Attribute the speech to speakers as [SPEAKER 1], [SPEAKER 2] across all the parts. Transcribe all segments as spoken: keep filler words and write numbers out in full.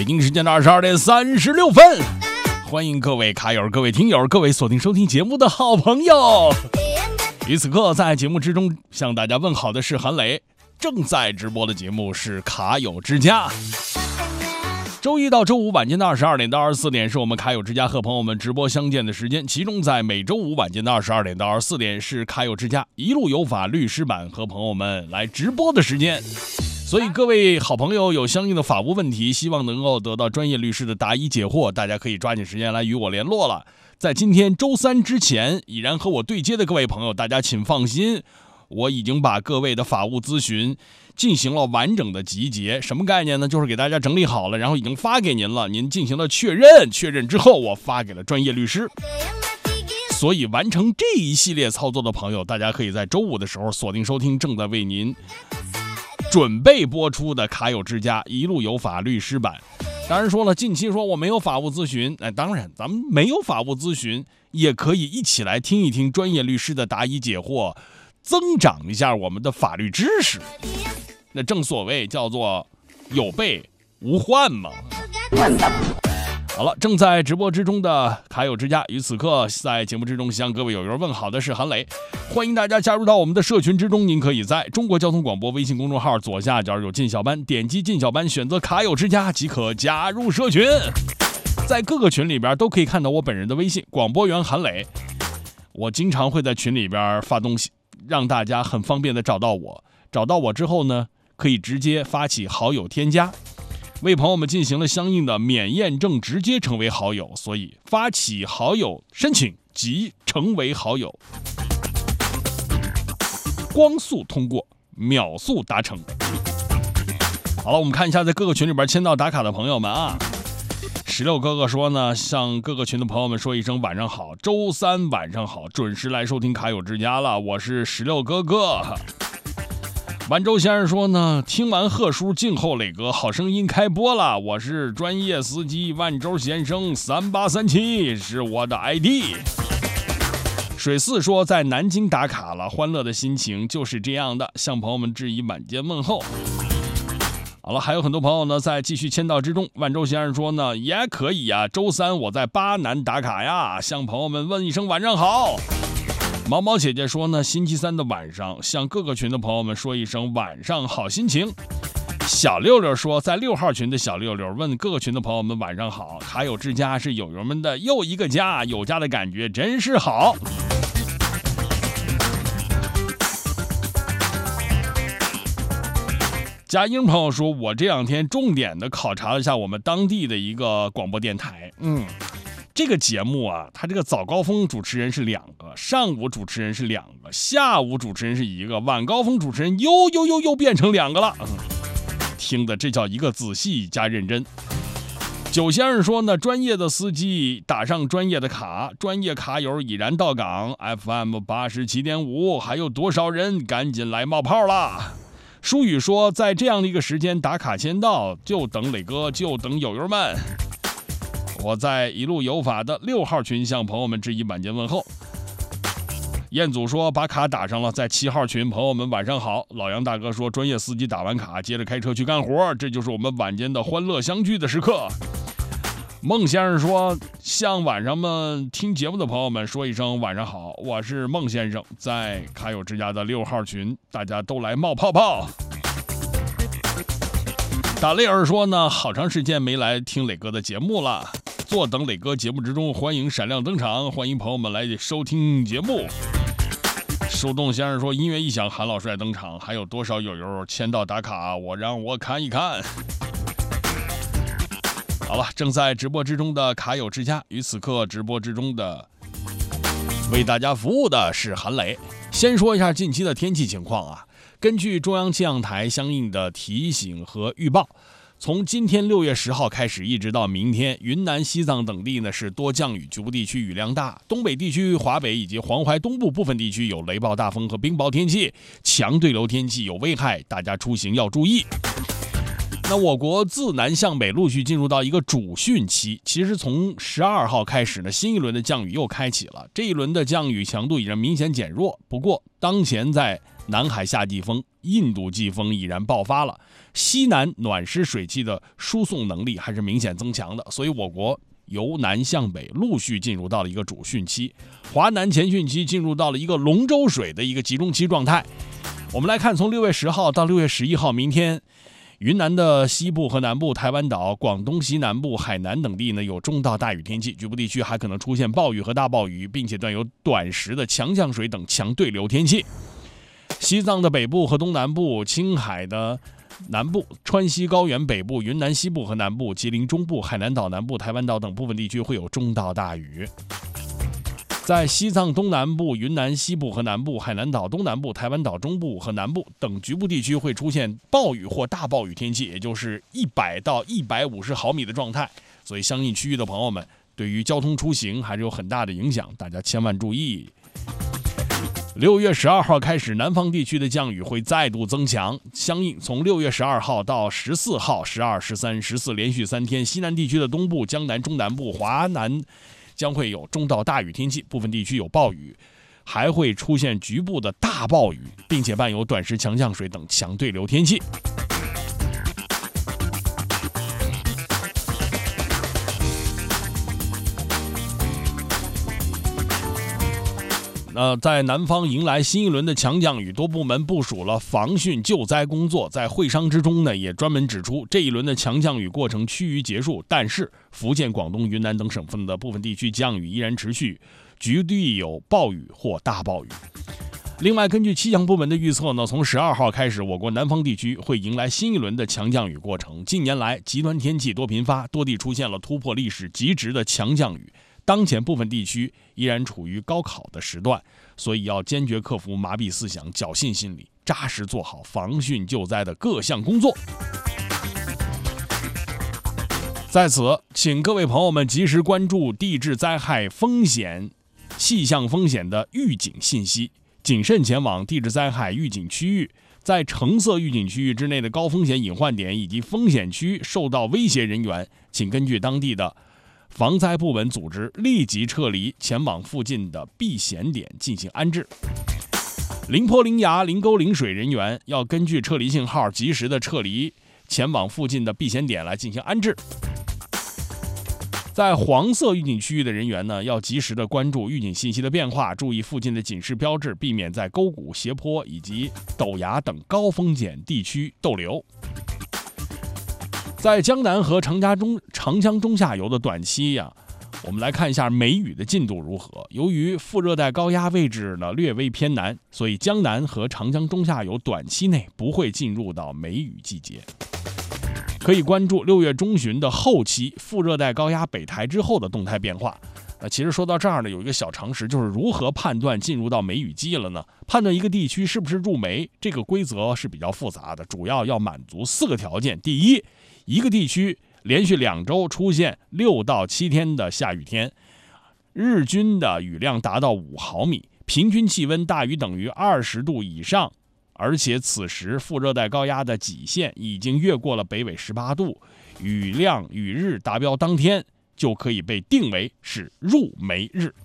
[SPEAKER 1] 北京时间的二十二点三十六分，欢迎各位卡友、各位听友、各位锁定收听节目的好朋友。于此刻，在节目之中向大家问好的是韩磊，正在直播的节目是卡友之家。周一到周五晚间的二十二点到二十四点是我们卡友之家和朋友们直播相见的时间，其中在每周五晚间的二十二点到二十四点是卡友之家一路有法律师版和朋友们来直播的时间。所以各位好朋友有相应的法务问题，希望能够得到专业律师的答疑解惑，大家可以抓紧时间来与我联络了。在今天周三之前已然和我对接的各位朋友，大家请放心，我已经把各位的法务咨询进行了完整的集结。什么概念呢？就是给大家整理好了，然后已经发给您了，您进行了确认，确认之后我发给了专业律师。所以完成这一系列操作的朋友，大家可以在周五的时候锁定收听正在为您准备播出的卡友之家一路有法律师版。当然说了，近期说我没有法务咨询，哎，当然咱们没有法务咨询也可以一起来听一听专业律师的答疑解惑，增长一下我们的法律知识。那正所谓叫做有备无患嘛。好了，正在直播之中的卡友之家，于此刻在节目之中向各位友友问好的是韩磊，欢迎大家加入到我们的社群之中。您可以在中国交通广播微信公众号左下角有进小班，点击进小班，选择卡友之家即可加入社群。在各个群里边都可以看到我本人的微信广播员韩磊，我经常会在群里边发东西，让大家很方便的找到我。找到我之后呢，可以直接发起好友添加，为朋友们进行了相应的免验证，直接成为好友。所以发起好友申请即成为好友，光速通过，秒速达成。好了，我们看一下在各个群里边签到打卡的朋友们啊。石榴哥哥说呢，向各个群的朋友们说一声晚上好，周三晚上好，准时来收听卡友之家了，我是石榴哥哥。万州先生说呢，听完贺叔静候磊哥好声音开播了，我是专业司机万州先生三八三七是我的 I D。 水四说在南京打卡了，欢乐的心情就是这样的，向朋友们致以晚间问候。好了，还有很多朋友呢在继续签到之中。万州先生说呢，也可以呀，周三我在巴南打卡呀，向朋友们问一声晚上好。毛毛姐姐说呢，星期三的晚上向各个群的朋友们说一声晚上好心情。小六六说，在六号群的小六六问各个群的朋友们晚上好，卡友之家是友友们的又一个家，有家的感觉真是好。佳英朋友说，我这两天重点的考察了一下我们当地的一个广播电台，嗯这个节目啊，它这个早高峰主持人是两个，上午主持人是两个，下午主持人是一个，晚高峰主持人又又又又变成两个了，嗯、听的这叫一个仔细加认真。九先生说呢，专业的司机打上专业的卡，专业卡友已然到岗 ，F M 八十七点五，还有多少人赶紧来冒泡啦？舒宇说，在这样的一个时间打卡签到，就等磊哥，就等友友们。我在一路有法的六号群向朋友们致以晚间问候。彦祖说把卡打上了，在七号群朋友们晚上好。老杨大哥说专业司机打完卡接着开车去干活，这就是我们晚间的欢乐相聚的时刻。孟先生说向晚上们听节目的朋友们说一声晚上好，我是孟先生，在卡友之家的六号群，大家都来冒泡泡。打雷尔说呢，好长时间没来听磊哥的节目了，坐等磊哥节目之中，欢迎闪亮登场，欢迎朋友们来收听节目。树洞先生说，音乐一响，韩老帅登场，还有多少友友签到打卡，我让我看一看。好了，正在直播之中的卡友之家，于此刻直播之中的为大家服务的是韩磊。先说一下近期的天气情况啊，根据中央气象台相应的提醒和预报，从今天六月十号开始，一直到明天，云南、西藏等地呢是多降雨，局部地区雨量大；东北地区、华北以及黄淮东部部分地区有雷暴大风和冰雹天气，强对流天气有危害，大家出行要注意。那我国自南向北陆续进入到一个主汛期，其实从十二号开始呢，新一轮的降雨又开启了。这一轮的降雨强度已然明显减弱，不过当前在南海夏季风、印度季风已然爆发了， 西南暖湿水汽的输送能力还是明显增强的，所以我国由南向北陆续进入到了一个主汛期，华南前汛期进入到了一个龙舟水的一个集中期状态。我们来看，从六月十号到六月十一号，明天云南的西部和南部、台湾岛、广东西南部、海南等地呢有中到大雨天气，局部地区还可能出现暴雨和大暴雨，并且段有短时的强降水等强对流天气。西藏的北部和东南部、青海的南部、川西高原北部、云南西部和南部、吉林中部、海南岛南部、台湾岛等部分地区会有中到大雨。在西藏东南部、云南西部和南部、海南岛东南部、台湾岛中部和南部等局部地区会出现暴雨或大暴雨天气，也就是一百到一百五十毫米的状态。所以相应区域的朋友们，对于交通出行还是有很大的影响，大家千万注意。六月十二号开始，南方地区的降雨会再度增强，相应从六月十二号到十四号、十二、十三、十四连续三天，西南地区的东部、江南、中南部、华南将会有中到大雨天气，部分地区有暴雨，还会出现局部的大暴雨，并且伴有短时强降水等强对流天气。那在南方迎来新一轮的强降雨，多部门部署了防汛救灾工作。在会商之中呢，也专门指出，这一轮的强降雨过程趋于结束，但是福建、广东、云南等省份的部分地区降雨依然持续，局地有暴雨或大暴雨。另外，根据气象部门的预测呢，从十二号开始，我国南方地区会迎来新一轮的强降雨过程。近年来，极端天气多频发，多地出现了突破历史极值的强降雨。当前部分地区依然处于高考的时段，所以要坚决克服麻痹思想、侥幸心理，扎实做好防汛救灾的各项工作。在此，请各位朋友们及时关注地质灾害风险、气象风险的预警信息，谨慎前往地质灾害预警区域。在橙色预警区域之内的高风险隐患点以及风险区受到威胁人员，请根据当地的防灾部门组织立即撤离，前往附近的避险点进行安置。临坡临崖临沟临水人员要根据撤离信号及时的撤离，前往附近的避险点来进行安置。在黄色预警区域的人员呢，要及时的关注预警信息的变化，注意附近的警示标志，避免在沟谷、斜坡以及陡崖等高风险地区逗留。在江南和长江中长江中下游的短期呀、啊，我们来看一下梅雨的进度如何。由于副热带高压位置呢略微偏南，所以江南和长江中下游短期内不会进入到梅雨季节。可以关注六月中旬的后期副热带高压北抬之后的动态变化。呃，其实说到这儿呢，有一个小常识，就是如何判断进入到梅雨季了呢？判断一个地区是不是入梅，这个规则是比较复杂的，主要要满足四个条件。第一，一个地区连续两周出现六到七天的下雨天，日均的雨量达到五毫米，平均气温大于等于二十度以上，而且此时副热带高压的极限已经越过了北纬十八度，雨量雨日达标当天就可以被定为是入梅日。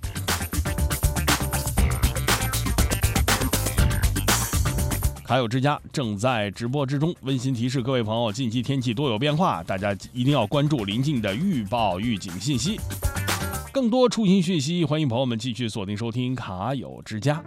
[SPEAKER 1] 卡友之家正在直播之中，温馨提示各位朋友，近期天气多有变化，大家一定要关注临近的预报预警信息。更多出行讯息，欢迎朋友们继续锁定收听卡友之家。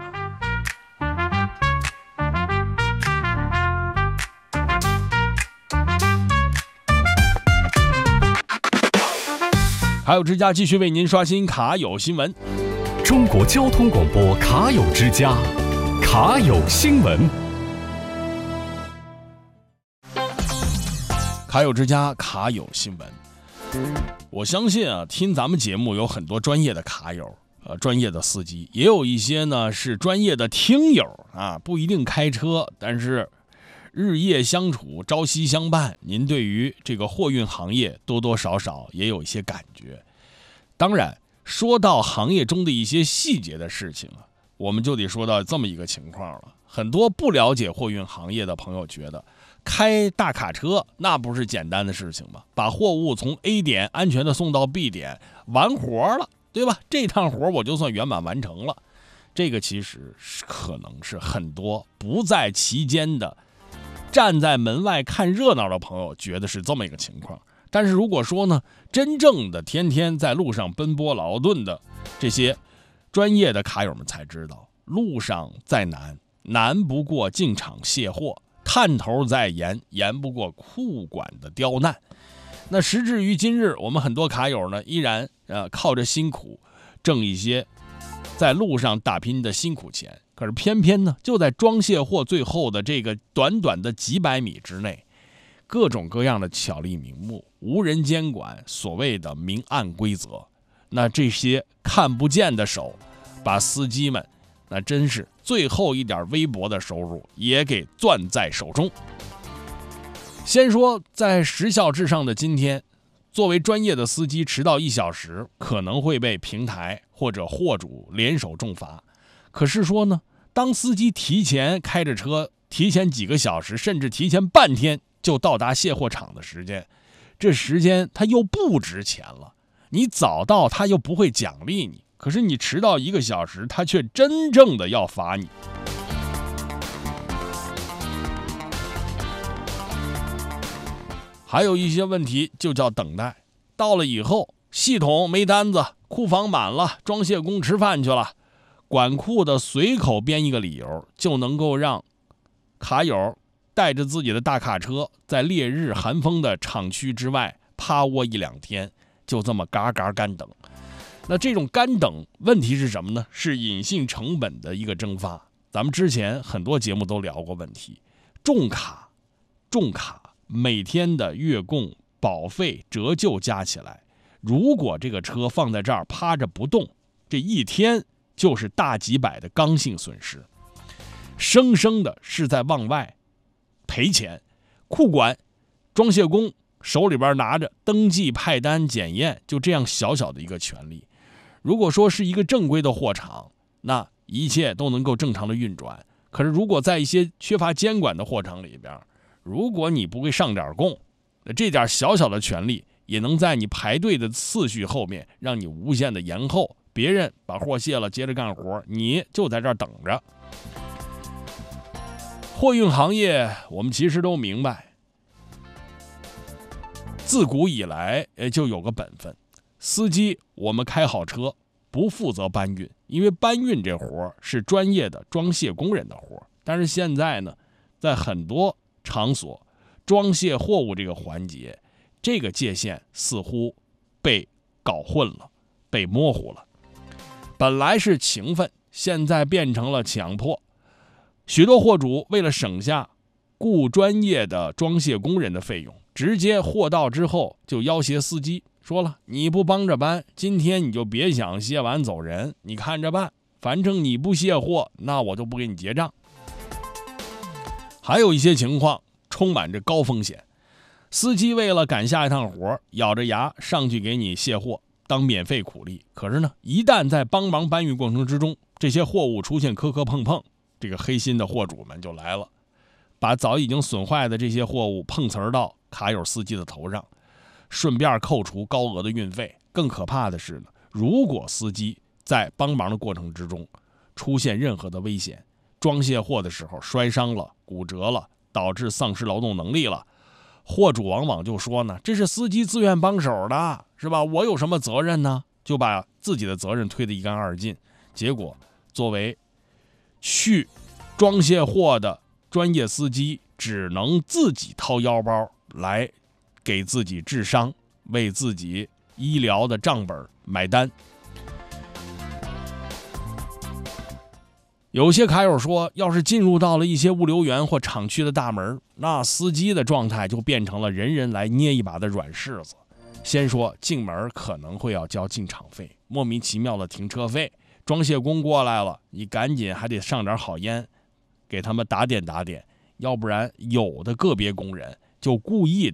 [SPEAKER 1] 卡友之家继续为您刷新卡友新闻。
[SPEAKER 2] 中国交通广播卡友之家，卡友新闻。
[SPEAKER 1] 卡友之家卡友新闻。我相信啊，听咱们节目有很多专业的卡友，呃，专业的司机，也有一些呢是专业的听友啊，不一定开车，但是日夜相处，朝夕相伴，您对于这个货运行业多多少少也有一些感觉。当然，说到行业中的一些细节的事情啊，我们就得说到这么一个情况了。很多不了解货运行业的朋友觉得，开大卡车那不是简单的事情吗？把货物从 A 点安全的送到 B 点，完活了，对吧？这趟活我就算圆满完成了。这个其实可能是很多不在其间的站在门外看热闹的朋友觉得是这么一个情况。但是如果说呢，真正的天天在路上奔波劳顿的这些专业的卡友们才知道，路上再难，难不过进场卸货；探头再严，严不过库管的刁难。那时至于今日，我们很多卡友呢，依然呃靠着辛苦挣一些在路上打拼的辛苦钱，可是偏偏呢，就在装卸货最后的这个短短的几百米之内，各种各样的巧立名目，无人监管，所谓的明暗规则，那这些看不见的手，把司机们那真是最后一点微薄的收入也给攥在手中。先说在时效至上的今天，作为专业的司机迟到一小时可能会被平台或者货主联手重罚。可是说呢，当司机提前开着车，提前几个小时甚至提前半天就到达卸货场的时间，这时间他又不值钱了。你早到他又不会奖励你，可是你迟到一个小时他却真正的要罚你。还有一些问题就叫等待，到了以后系统没单子，库房满了，装卸工吃饭去了，管库的随口编一个理由，就能够让卡友带着自己的大卡车在烈日寒风的厂区之外趴窝一两天，就这么嘎嘎干等。那这种干等问题是什么呢？是隐性成本的一个蒸发。咱们之前很多节目都聊过问题，重卡重卡每天的月供、保费、折旧加起来，如果这个车放在这儿趴着不动，这一天就是大几百的刚性损失，生生的是在往外赔钱。库管、装卸工手里边拿着登记、派单、检验，就这样小小的一个权利。如果说是一个正规的货场，那一切都能够正常的运转。可是如果在一些缺乏监管的货场里边，如果你不会上点供，这点小小的权利也能在你排队的次序后面让你无限的延后，别人把货卸了接着干活，你就在这儿等着。货运行业我们其实都明白，自古以来就有个本分，司机我们开好车不负责搬运，因为搬运这活是专业的装卸工人的活。但是现在呢，在很多场所装卸货物这个环节，这个界限似乎被搞混了，被模糊了。本来是情分，现在变成了强迫。许多货主为了省下雇专业的装卸工人的费用，直接货到之后就要挟司机，说了你不帮着搬，今天你就别想卸完走人，你看着办，反正你不卸货，那我就不给你结账。还有一些情况充满着高风险，司机为了赶下一趟活，咬着牙上去给你卸货当免费苦力。可是呢，一旦在帮忙搬运过程之中，这些货物出现磕磕碰碰，这个黑心的货主们就来了，把早已经损坏的这些货物碰瓷儿到卡友司机的头上，顺便扣除高额的运费。更可怕的是呢，如果司机在帮忙的过程之中出现任何的危险，装卸货的时候摔伤了、骨折了，导致丧失劳动能力了，货主往往就说呢，这是司机自愿帮手的，是吧？我有什么责任呢？就把自己的责任推得一干二净。结果作为去装卸货的专业司机，只能自己掏腰包来给自己治伤，为自己医疗的账本买单。有些卡友说，要是进入到了一些物流园或厂区的大门，那司机的状态就变成了人人来捏一把的软柿子。先说进门可能会要交进场费，莫名其妙的停车费，装卸工过来了，你赶紧还得上点好烟给他们打点打点，要不然有的个别工人就故意